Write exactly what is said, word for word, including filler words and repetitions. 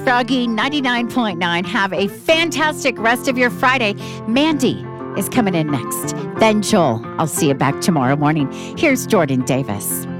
Froggy ninety-nine point nine. Have a fantastic rest of your Friday. Mandy is coming in next. Then Joel. I'll see you back tomorrow morning. Here's Jordan Davis.